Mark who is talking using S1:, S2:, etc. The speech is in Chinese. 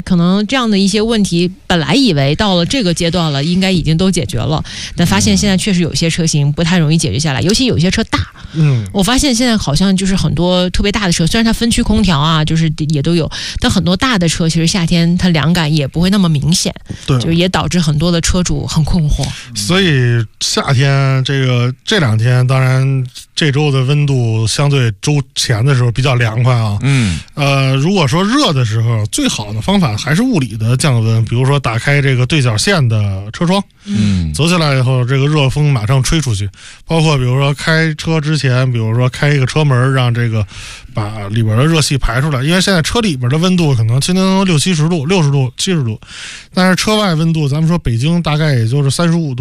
S1: 可能这样的一些问题，本来以为到了这个阶段了，应该已经都解决了，但发现现在确实有些车型不太容易解决下来，尤其有些车大。我发现现在好像就是很多特别大的车，虽然它分区空调啊，就是也都有，但很多大的车其实夏天它凉感也不会那么明显，
S2: 对，
S1: 就是也导致很多的车主很困惑。
S2: 所以夏天这两天，当然这周的温度相对周前的时候比较凉快啊。如果说热的时候，最好的方法还是物理的降温，比如说打开这个对角线的车窗，走起来以后，这个热风马上吹出去。包括比如说开车之前，比如说开一个车门，让这个把里边的热气排出来，因为现在车里边的温度可能轻轻60-70度、60度、70度，但是车外温度，咱们说北京大概也就是35度。